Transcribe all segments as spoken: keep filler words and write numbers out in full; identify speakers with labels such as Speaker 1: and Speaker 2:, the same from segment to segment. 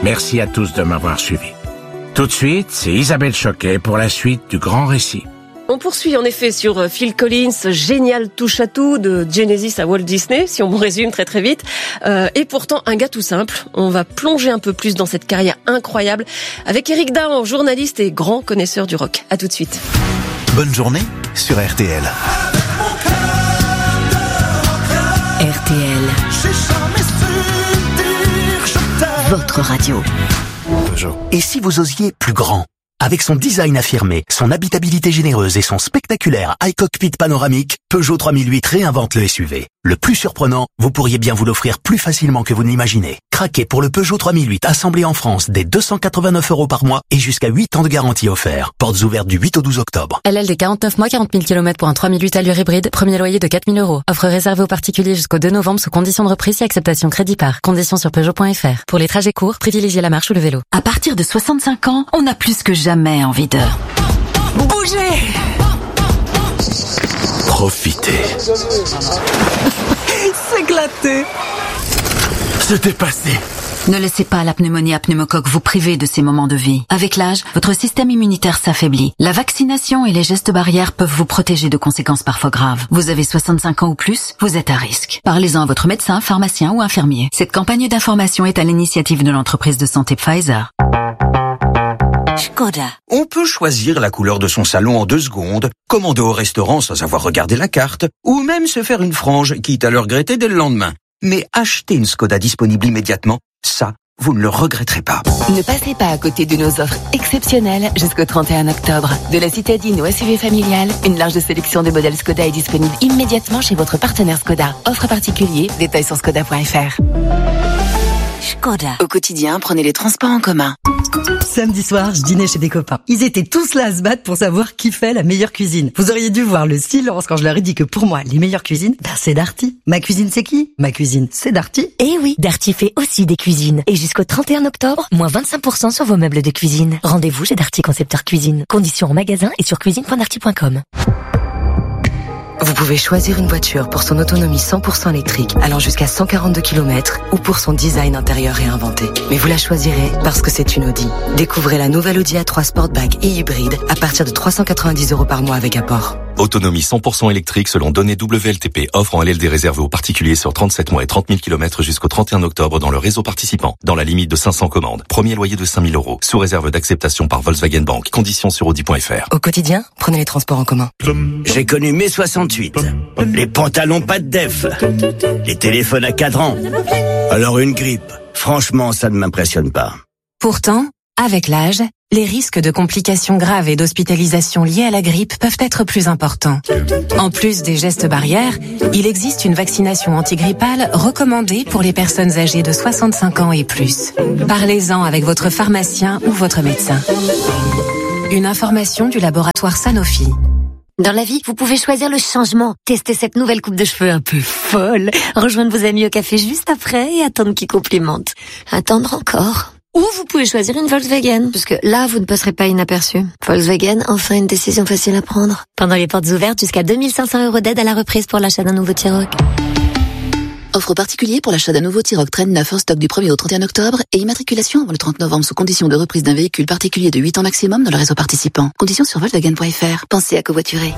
Speaker 1: Merci à tous de m'avoir suivi. Tout de suite, c'est Isabelle Choquet pour la suite du grand récit.
Speaker 2: On poursuit en effet sur Phil Collins, génial touche-à-tout de Genesis à Walt Disney, si on résume très très vite. Euh, et pourtant, un gars tout simple. On va plonger un peu plus dans cette carrière incroyable avec Éric Dahan, journaliste et grand connaisseur du rock. À tout de suite.
Speaker 3: Bonne journée sur R T L.
Speaker 4: R T L. Votre radio.
Speaker 3: Et si vous osiez plus grand? Avec son design affirmé, son habitabilité généreuse et son spectaculaire iCockpit panoramique, Peugeot trois mille huit réinvente le S U V. Le plus surprenant, vous pourriez bien vous l'offrir plus facilement que vous ne l'imaginez. Craquez pour le Peugeot trois mille huit assemblé en France dès deux cent quatre-vingt-neuf euros par mois et jusqu'à huit ans de garantie offert. Portes ouvertes du huit au douze octobre.
Speaker 5: L L D quarante-neuf mois, quarante mille kilomètres pour un trois mille huit allure hybride, premier loyer de quatre mille euros. Offre réservée aux particuliers jusqu'au deux novembre sous conditions de reprise et acceptation crédit par. Conditions sur Peugeot point F R. Pour les trajets courts, privilégiez la marche ou le vélo.
Speaker 4: À partir de soixante-cinq ans, on a plus que jamais envie de... bouger.
Speaker 3: Profitez.
Speaker 4: S'éclater.
Speaker 3: Se dépasser.
Speaker 4: Ne laissez pas la pneumonie à pneumocoque vous priver de ces moments de vie. Avec l'âge, votre système immunitaire s'affaiblit. La vaccination et les gestes barrières peuvent vous protéger de conséquences parfois graves. Vous avez soixante-cinq ans ou plus, vous êtes à risque. Parlez-en à votre médecin, pharmacien ou infirmier. Cette campagne d'information est à l'initiative de l'entreprise de santé Pfizer.
Speaker 6: Skoda. On peut choisir la couleur de son salon en deux secondes, commander au restaurant sans avoir regardé la carte, ou même se faire une frange, quitte à le regretter dès le lendemain. Mais acheter une Skoda disponible immédiatement, ça, vous ne le regretterez pas.
Speaker 7: Ne passez pas à côté de nos offres exceptionnelles jusqu'au trente et un octobre. De la citadine au S U V familial, une large sélection de modèles Skoda est disponible immédiatement chez votre partenaire Skoda. Offre particulier, détails sur skoda point F R.
Speaker 4: Skoda.
Speaker 7: Au quotidien, prenez les transports en commun.
Speaker 8: Samedi soir, je dînais chez des copains. Ils étaient tous là à se battre pour savoir qui fait la meilleure cuisine. Vous auriez dû voir le silence quand je leur ai dit que pour moi, les meilleures cuisines, ben c'est Darty. Ma cuisine, c'est qui? Ma cuisine, c'est Darty.
Speaker 9: Eh oui, Darty fait aussi des cuisines. Et jusqu'au trente et un octobre, moins vingt-cinq pour cent sur vos meubles de cuisine. Rendez-vous chez Darty Concepteur Cuisine. Conditions en magasin et sur cuisine point darty point com.
Speaker 7: Vous pouvez choisir une voiture pour son autonomie cent pour cent électrique, allant jusqu'à cent quarante-deux kilomètres, ou pour son design intérieur réinventé. Mais vous la choisirez parce que c'est une Audi. Découvrez la nouvelle Audi A trois Sportback et hybride à partir de trois cent quatre-vingt-dix euros par mois avec apport.
Speaker 10: Autonomie cent pour cent électrique selon données W L T P. Offre en L L D réservée aux particuliers sur trente-sept mois et trente mille kilomètres jusqu'au trente et un octobre dans le réseau participant. Dans la limite de cinq cents commandes. Premier loyer de cinq mille euros. Sous réserve d'acceptation par Volkswagen Bank. Conditions sur audi point F R.
Speaker 7: Au quotidien, prenez les transports en commun.
Speaker 11: J'ai connu mai soixante-huit. Les pantalons pas de def. Les téléphones à cadran. Alors une grippe. Franchement, ça ne m'impressionne pas.
Speaker 12: Pourtant, avec l'âge, les risques de complications graves et d'hospitalisation liées à la grippe peuvent être plus importants. En plus des gestes barrières, il existe une vaccination antigrippale recommandée pour les personnes âgées de soixante-cinq ans et plus. Parlez-en avec votre pharmacien ou votre médecin. Une information du laboratoire Sanofi.
Speaker 9: Dans la vie, vous pouvez choisir le changement. Testez cette nouvelle coupe de cheveux un peu folle. Rejoindre vos amis au café juste après et attendre qu'ils complimentent. Attendre encore. Ou vous pouvez choisir une Volkswagen, parce que là, vous ne passerez pas inaperçu. Volkswagen, enfin une décision facile à prendre. Pendant les portes ouvertes, jusqu'à deux mille cinq cents euros d'aide à la reprise pour l'achat d'un nouveau T-Roc.
Speaker 7: Offre particulier pour l'achat d'un nouveau T-Roc Traîne neuf en stock du premier au trente et un octobre et immatriculation avant le trente novembre sous condition de reprise d'un véhicule particulier de huit ans maximum dans le réseau participant. Conditions sur volkswagen point F R. Pensez à covoiturer.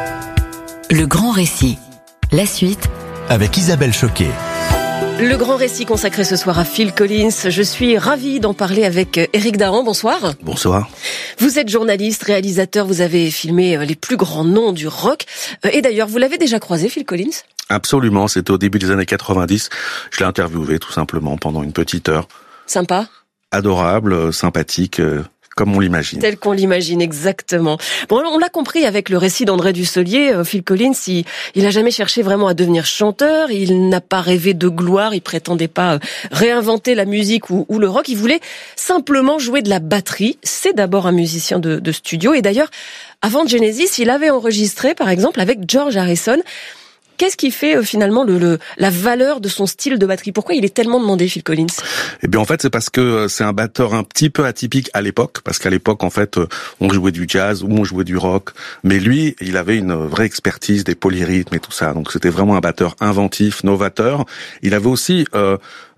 Speaker 4: Le grand récit. La suite
Speaker 3: avec Isabelle Choquet.
Speaker 2: Le grand récit consacré ce soir à Phil Collins. Je suis ravie d'en parler avec Éric Dahan. Bonsoir.
Speaker 13: Bonsoir.
Speaker 2: Vous êtes journaliste, réalisateur, vous avez filmé les plus grands noms du rock. Et d'ailleurs, vous l'avez déjà croisé, Phil Collins ?
Speaker 13: Absolument, c'était au début des années quatre-vingt-dix. Je l'ai interviewé tout simplement pendant une petite heure.
Speaker 2: Sympa ?
Speaker 13: Adorable, sympathique, comme on l'imagine.
Speaker 2: Tel qu'on l'imagine, exactement. Bon, on l'a compris avec le récit d'André Dussolier, Phil Collins, il, il a jamais cherché vraiment à devenir chanteur, il n'a pas rêvé de gloire, il prétendait pas réinventer la musique ou, ou le rock, il voulait simplement jouer de la batterie. C'est d'abord un musicien de, de studio, et d'ailleurs, avant Genesis, il avait enregistré, par exemple, avec George Harrison. Qu'est-ce qui fait euh, finalement le, le la valeur de son style de batterie ? Pourquoi il est tellement demandé, Phil Collins ?
Speaker 13: Eh bien en fait c'est parce que euh, c'est un batteur un petit peu atypique à l'époque, parce qu'à l'époque en fait euh, on jouait du jazz ou on jouait du rock, mais lui il avait une vraie expertise des polyrythmes et tout ça, donc c'était vraiment un batteur inventif, novateur. Il avait aussi euh,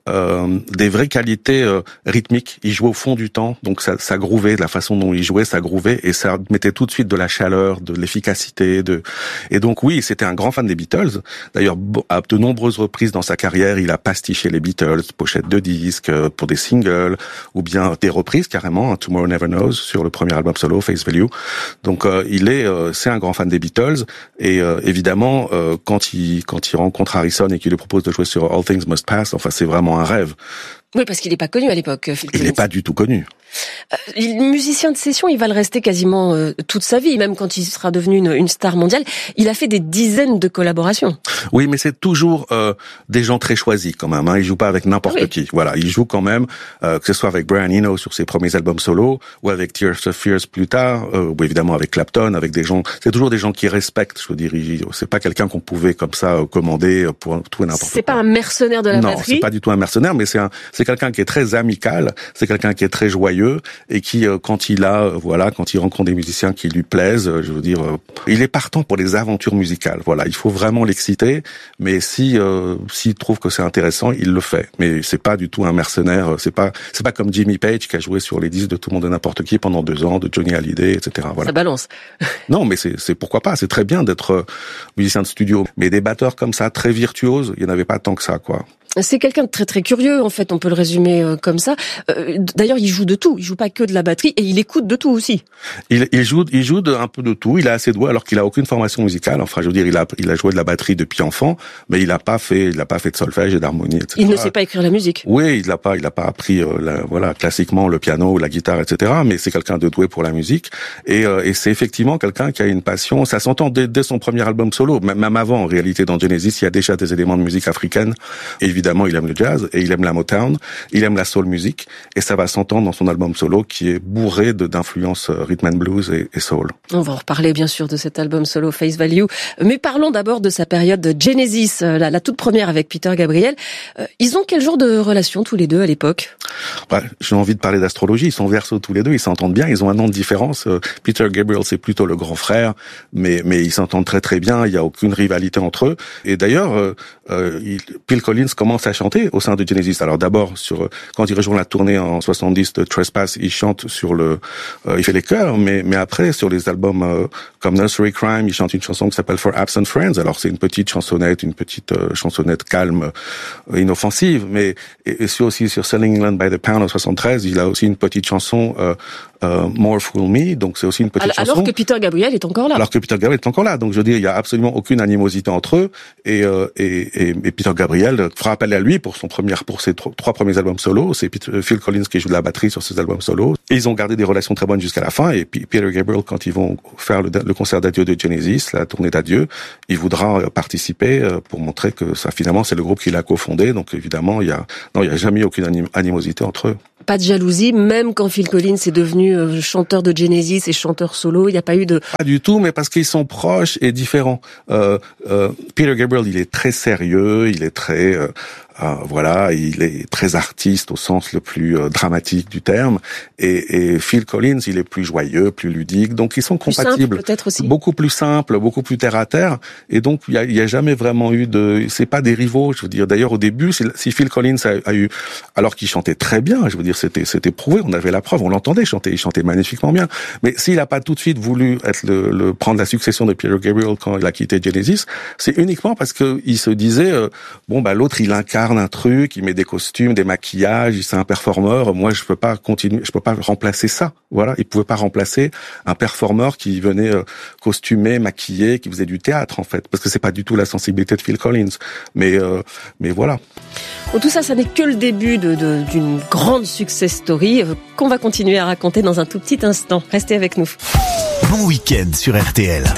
Speaker 13: euh, des vraies qualités euh, rythmiques. Il jouait au fond du temps, donc ça, ça grouvait, la façon dont il jouait, ça grouvait, et ça mettait tout de suite de la chaleur, de l'efficacité. De... Et donc oui, c'était un grand fan des Beatles. D'ailleurs, à de nombreuses reprises dans sa carrière, il a pastiché les Beatles, pochettes de disques, pour des singles, ou bien des reprises carrément, hein, Tomorrow Never Knows, sur le premier album solo, Face Value. Donc euh, il est, euh, c'est un grand fan des Beatles, et euh, évidemment, euh, quand il quand il rencontre Harrison et qu'il lui propose de jouer sur All Things Must Pass, enfin c'est vraiment un rêve.
Speaker 2: Oui, parce qu'il n'est pas connu à l'époque, Phil Collins.
Speaker 13: Il n'est pas du tout connu.
Speaker 2: Euh, musicien de session, il va le rester quasiment euh, toute sa vie, même quand il sera devenu une, une star mondiale. Il a fait des dizaines de collaborations.
Speaker 13: Oui, mais c'est toujours euh, des gens très choisis quand même. Hein. Il joue pas avec n'importe oui. qui. Voilà, il joue quand même, euh, que ce soit avec Brian Eno sur ses premiers albums solo, ou avec Tears for Fears plus tard, euh, ou évidemment avec Clapton, avec des gens. C'est toujours des gens qui respectent. Je veux dire, c'est pas quelqu'un qu'on pouvait comme ça euh, commander pour tout et n'importe quoi.
Speaker 2: C'est pas un mercenaire de la
Speaker 13: non,
Speaker 2: batterie.
Speaker 13: Non, c'est pas du tout un mercenaire, mais c'est un, c'est quelqu'un qui est très amical, c'est quelqu'un qui est très joyeux et qui, euh, quand il a, euh, voilà, quand il rencontre des musiciens qui lui plaisent, euh, je veux dire, euh, il est partant pour les aventures musicales. Voilà, il faut vraiment l'exciter, mais si euh, s'il trouve que c'est intéressant, il le fait. Mais c'est pas du tout un mercenaire. C'est pas, c'est pas comme Jimmy Page qui a joué sur les disques de Tout le monde et n'importe qui pendant deux ans, de Johnny Hallyday, et cetera. Voilà.
Speaker 2: Ça balance.
Speaker 13: Non, mais c'est, c'est pourquoi pas. C'est très bien d'être euh, musicien de studio, mais des batteurs comme ça, très virtuoses, il y en avait pas tant que ça, quoi.
Speaker 2: C'est quelqu'un de très très curieux, en fait, on peut le résumer euh, comme ça. Euh, d'ailleurs, il joue de tout, il joue pas que de la batterie, et il écoute de tout aussi.
Speaker 13: Il, il joue, il joue de, un peu de tout. Il a assez doué, alors qu'il a aucune formation musicale. Enfin, je veux dire, il a, il a joué de la batterie depuis enfant, mais il a pas fait, il a pas fait de solfège et d'harmonie, et cetera.
Speaker 2: Il ne sait pas écrire la musique.
Speaker 13: Oui, il a pas, il a pas appris, euh, la, voilà, classiquement le piano ou la guitare, et cetera. Mais c'est quelqu'un de doué pour la musique, et, euh, et c'est effectivement quelqu'un qui a une passion. Ça s'entend dès, dès son premier album solo, même, même avant. En réalité, dans Genesis, il y a déjà des éléments de musique africaine. Et évidemment, il aime le jazz. Et il aime la Motown, il aime la soul music, et ça va s'entendre dans son album solo qui est bourré de, d'influences rhythm and blues et, et soul.
Speaker 2: On va en reparler bien sûr de cet album solo Face Value, mais parlons d'abord de sa période de Genesis, la, la toute première avec Peter Gabriel. Euh, ils ont quel genre de relation tous les deux à l'époque?
Speaker 13: Ouais, j'ai envie de parler d'astrologie, ils sont verseaux tous les deux, ils s'entendent bien, ils ont un an de différence. Euh, Peter Gabriel c'est plutôt le grand frère, mais mais ils s'entendent très très bien, il y a aucune rivalité entre eux. Et d'ailleurs, euh, euh, il, Phil Collins commence à chanter au sein de Genesis. Alors d'abord, sur quand il rejoint la tournée en soixante-dix de Trespass, il chante sur le, euh, il fait les chœurs, mais mais après sur les albums euh, comme Nursery Crime, il chante une chanson qui s'appelle For Absent Friends. Alors c'est une petite chansonnette, une petite euh, chansonnette calme, euh, inoffensive, mais et, et sur aussi sur Selling England by the Pound en soixante-treize, il a aussi une petite chanson euh, euh, More Fool Me, donc c'est aussi une petite
Speaker 2: alors,
Speaker 13: chanson.
Speaker 2: Alors que Peter Gabriel est encore là.
Speaker 13: Alors que Peter Gabriel est encore là, donc je veux dire, il y a absolument aucune animosité entre eux, et euh, et, et, et Peter Gabriel fera appel à lui pour son premier, pour ses tro- trois premiers albums solo. C'est Peter, Phil Collins qui joue de la batterie sur ses albums solo. Et ils ont gardé des relations très bonnes jusqu'à la fin. Et puis Peter Gabriel, quand ils vont faire le, le concert d'adieu de Genesis, la tournée d'adieu, il voudra participer pour montrer que ça finalement c'est le groupe qu'il a cofondé. Donc évidemment, il y a non, il y a jamais eu aucune anim- animosité entre eux.
Speaker 2: Pas de jalousie, même quand Phil Collins est devenu euh, chanteur de Genesis et chanteur solo, il n'y a pas eu de...
Speaker 13: Pas du tout, mais parce qu'ils sont proches et différents. Euh, euh, Peter Gabriel, il est très sérieux, il est très... Euh, Euh, voilà, il est très artiste au sens le plus euh, dramatique du terme, et, et Phil Collins, il est plus joyeux, plus ludique, donc ils sont
Speaker 2: plus
Speaker 13: compatibles,
Speaker 2: simple, peut-être aussi.
Speaker 13: Beaucoup plus simple, beaucoup plus terre à terre, et donc il y a, il y a jamais vraiment eu de, c'est pas des rivaux, je veux dire. D'ailleurs au début, si Phil Collins a, a eu, alors qu'il chantait très bien, je veux dire, c'était c'était prouvé, on avait la preuve, on l'entendait chanter, il chantait magnifiquement bien, mais s'il a pas tout de suite voulu être le, le prendre la succession de Peter Gabriel quand il a quitté Genesis, c'est uniquement parce que il se disait euh, bon bah l'autre il incarne un truc, il met des costumes, des maquillages, c'est un performeur. Moi, je peux pas continuer, je peux pas remplacer ça. Voilà, il pouvait pas remplacer un performeur qui venait euh, costumé, maquillé, qui faisait du théâtre en fait, parce que c'est pas du tout la sensibilité de Phil Collins. Mais euh, mais voilà.
Speaker 2: Bon, tout ça, ça n'est que le début de, de, d'une grande success story euh, qu'on va continuer à raconter dans un tout petit instant. Restez avec nous.
Speaker 3: Bon week-end sur R T L.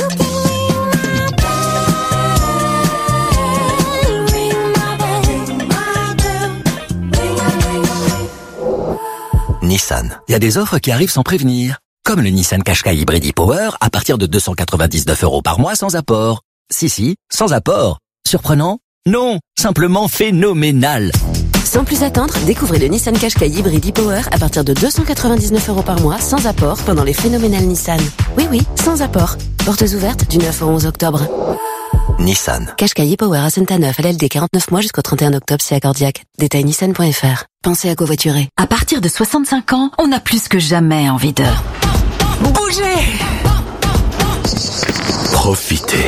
Speaker 14: Nissan. Il y a des offres qui arrivent sans prévenir. Comme le Nissan Qashqai Hybrid e-Power à partir de deux cent quatre-vingt-dix-neuf euros par mois sans apport. Si, si, sans apport. Surprenant? Non, simplement phénoménal.
Speaker 12: Sans plus attendre, découvrez le Nissan Qashqai Hybrid e-Power à partir de deux cent quatre-vingt-dix-neuf euros par mois sans apport pendant les phénoménales Nissan. Oui, oui, sans apport. Portes ouvertes du neuf au onze octobre.
Speaker 14: Nissan.
Speaker 15: Qashqai e-Power à Saint-Neuf, L L D quarante-neuf mois jusqu'au trente et un octobre, c'est accordiaque. Détail nissan point f r. Pensez à covoiturer.
Speaker 4: À partir de soixante-cinq ans, on a plus que jamais envie de bouger.
Speaker 1: Profitez.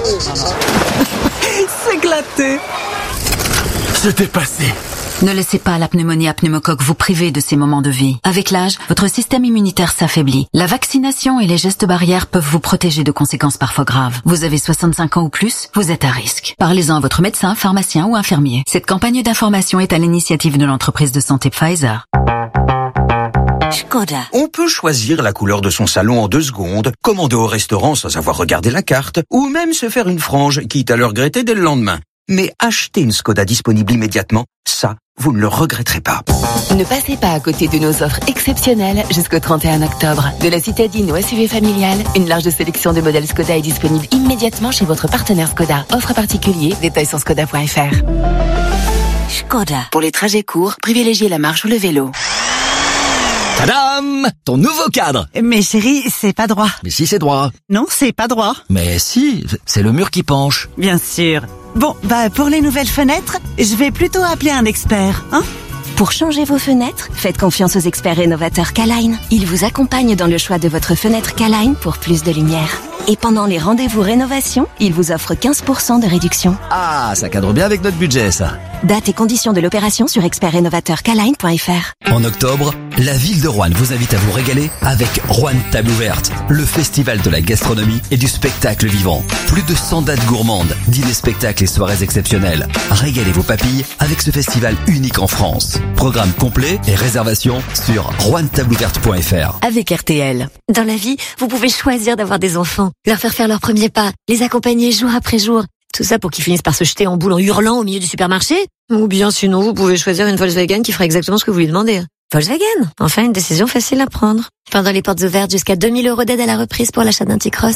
Speaker 8: S'éclater.
Speaker 1: Se dépasser.
Speaker 4: Ne laissez pas la pneumonie à pneumocoque vous priver de ces moments de vie. Avec l'âge, votre système immunitaire s'affaiblit. La vaccination et les gestes barrières peuvent vous protéger de conséquences parfois graves. Vous avez soixante-cinq ans ou plus, vous êtes à risque. Parlez-en à votre médecin, pharmacien ou infirmier. Cette campagne d'information est à l'initiative de l'entreprise de santé Pfizer.
Speaker 9: Skoda.
Speaker 6: On peut choisir la couleur de son salon en deux secondes, commander au restaurant sans avoir regardé la carte, ou même se faire une frange, quitte à le regretter dès le lendemain. Mais acheter une Skoda disponible immédiatement, ça, vous ne le regretterez pas.
Speaker 7: Ne passez pas à côté de nos offres exceptionnelles jusqu'au trente et un octobre. De la citadine au S U V familial, une large sélection de modèles Skoda est disponible immédiatement chez votre partenaire Skoda. Offre particulier, détails sur skoda point f r.
Speaker 9: Skoda.
Speaker 7: Pour les trajets courts, privilégiez la marche ou le vélo.
Speaker 14: Tadam! Ton nouveau cadre!
Speaker 8: Mais chérie, c'est pas droit.
Speaker 14: Mais si, c'est droit.
Speaker 8: Non, c'est pas droit.
Speaker 14: Mais si, c'est le mur qui penche.
Speaker 8: Bien sûr. Bon, bah pour les nouvelles fenêtres, je vais plutôt appeler un expert, hein?
Speaker 16: Pour changer vos fenêtres, faites confiance aux experts rénovateurs K-Line. Ils vous accompagnent dans le choix de votre fenêtre K-Line pour plus de lumière. Et pendant les rendez-vous rénovation, ils vous offrent quinze pour cent de réduction.
Speaker 14: Ah, ça cadre bien avec notre budget, ça.
Speaker 16: Date et conditions de l'opération sur expert rénovateur K line point f r.
Speaker 14: En octobre, la ville de Roanne vous invite à vous régaler avec Roanne Table Ouverte, le festival de la gastronomie et du spectacle vivant. Plus de cent dates gourmandes, dîners, spectacles et soirées exceptionnelles. Régalez vos papilles avec ce festival unique en France. Programme complet et réservation sur roanne table ouverte point f r.
Speaker 9: Avec R T L. Dans la vie, vous pouvez choisir d'avoir des enfants, leur faire faire leurs premiers pas, les accompagner jour après jour. Tout ça pour qu'ils finissent par se jeter en boule en hurlant au milieu du supermarché. Ou bien sinon, vous pouvez choisir une Volkswagen qui fera exactement ce que vous lui demandez. Volkswagen, enfin une décision facile à prendre. Pendant les portes ouvertes, jusqu'à deux mille euros d'aide à la reprise pour l'achat d'un T-Cross.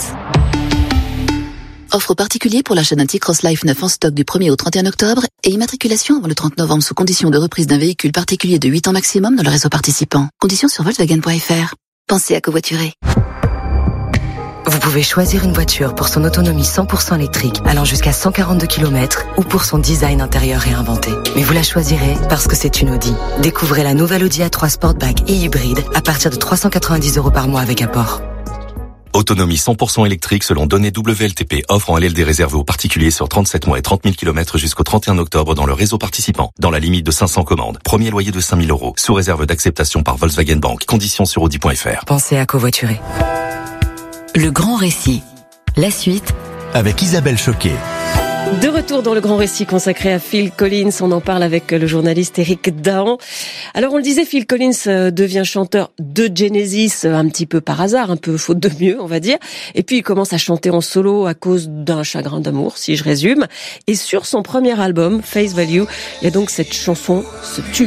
Speaker 17: Offre particulier pour l'achat d'un T-Cross Life neuf en stock du premier au trente et un octobre et immatriculation avant le trente novembre sous condition de reprise d'un véhicule particulier de huit ans maximum dans le réseau participant. Conditions sur volkswagen point f r. Pensez à covoiturer.
Speaker 7: Vous pouvez choisir une voiture pour son autonomie cent pour cent électrique allant jusqu'à cent quarante-deux kilomètres ou pour son design intérieur réinventé. Mais vous la choisirez parce que c'est une Audi. Découvrez la nouvelle Audi A trois Sportback et hybride à partir de trois cent quatre-vingt-dix euros par mois avec apport.
Speaker 10: Autonomie cent pour cent électrique selon données W L T P. Offre en L L D réservée aux particuliers sur trente-sept mois et trente mille kilomètres jusqu'au trente et un octobre dans le réseau participant. Dans la limite de cinq cents commandes. Premier loyer de cinq mille euros. Sous réserve d'acceptation par Volkswagen Bank. Conditions sur audi point f r.
Speaker 7: Pensez à covoiturer.
Speaker 4: Le grand récit. La suite.
Speaker 18: Avec Isabelle Choquet.
Speaker 2: De retour dans le grand récit consacré à Phil Collins, on en parle avec le journaliste Eric Dahan. Alors on le disait, Phil Collins devient chanteur de Genesis un petit peu par hasard, un peu faute de mieux on va dire. Et puis il commence à chanter en solo à cause d'un chagrin d'amour, si je résume. Et sur son premier album, Face Value, il y a donc cette chanson, ce tube.